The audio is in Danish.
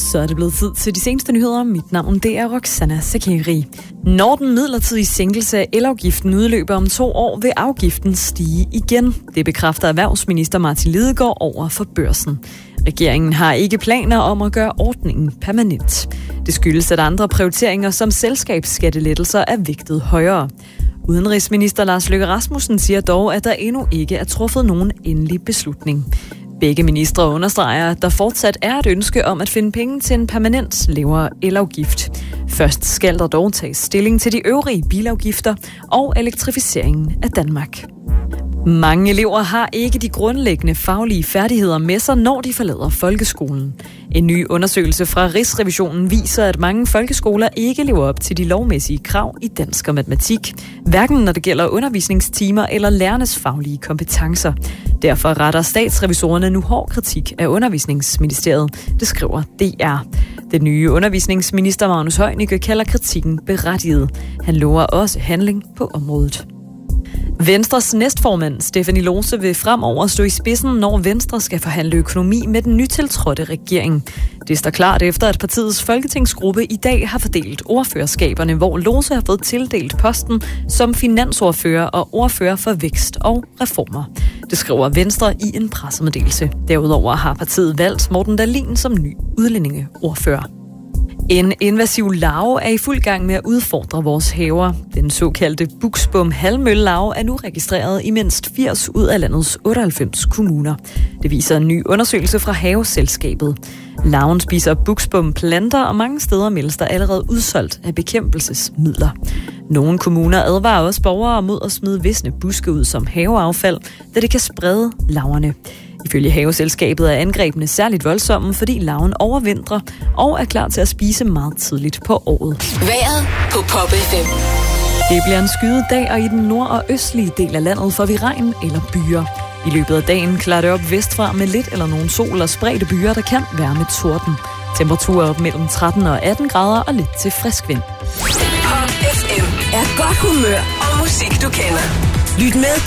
så er det blevet tid til de seneste nyheder. Mit navn det er Roxana Zakeri. Når den midlertidige sænkelse af elafgiften udløber om 2 år, vil afgiften stige igen. Det bekræfter erhvervsminister Martin Lidegaard over for Børsen. Regeringen har ikke planer om at gøre ordningen permanent. Det skyldes, at andre prioriteringer som selskabsskattelettelser er vægtet højere. Udenrigsminister Lars Løkke Rasmussen siger dog, at der endnu ikke er truffet nogen endelig beslutning. Begge ministre understreger, at der fortsat er et ønske om at finde penge til en permanent lavere elafgift. Først skal der dog tages stilling til de øvrige bilafgifter og elektrificeringen af Danmark. Mange elever har ikke de grundlæggende faglige færdigheder med sig, når de forlader folkeskolen. En ny undersøgelse fra Rigsrevisionen viser, at mange folkeskoler ikke lever op til de lovmæssige krav i dansk og matematik, hverken når det gælder undervisningstimer eller lærernes faglige kompetencer. Derfor retter statsrevisorerne nu hård kritik af Undervisningsministeriet, det skriver DR. Den nye undervisningsminister Magnus Heunicke kalder kritikken berettiget. Han lover også handling på området. Venstres næstformand Stephanie Lose vil fremover stå i spidsen, når Venstre skal forhandle økonomi med den nytiltrådte regering. Det står klart efter, at partiets folketingsgruppe i dag har fordelt ordførerskaberne, hvor Lose har fået tildelt posten som finansordfører og ordfører for vækst og reformer. Det skriver Venstre i en pressemeddelelse. Derudover har partiet valgt Morten Dahlin som ny udlændingeordfører. En invasiv larve er i fuld gang med at udfordre vores haver. Den såkaldte buksbom halvmøllelarve er nu registreret i mindst 80 ud af landets 98 kommuner. Det viser en ny undersøgelse fra Haveselskabet. Larven spiser buksbom planter, og mange steder meldes der allerede udsolgt af bekæmpelsesmidler. Nogle kommuner advarer også borgere mod at smide visne buske ud som haveaffald, da det kan sprede larverne. Ifølge Haveselskabet er angrebene særligt voldsomme, fordi larven overvintrer og er klar til at spise meget tidligt på året. Vejret på Pop FM. Det bliver en skyet dag, og i den nord- og østlige del af landet får vi regn eller byer. I løbet af dagen klarer det op vestfra med lidt eller nogen sol og spredte byer, der kan være med torden. Temperaturer op mellem 13 og 18 grader og lidt til frisk vind. Pop FM er godt humør og musik, du kender. Lyt med